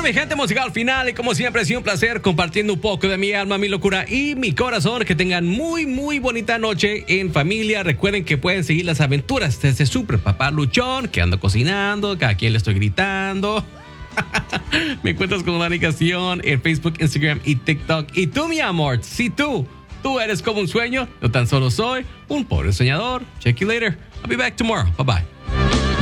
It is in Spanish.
mi gente musical final, y como siempre ha sido un placer compartiendo un poco de mi alma, mi locura y mi corazón. Que tengan muy bonita noche en familia. Recuerden que pueden seguir las aventuras de ese super papá luchón que ando cocinando, cada quien le estoy gritando. Me encuentras con Dani Castillo en Facebook, Instagram y TikTok. Y tú, mi amor, si tú eres como un sueño, yo tan solo soy un pobre soñador. Check you later. I'll be back tomorrow. Bye bye.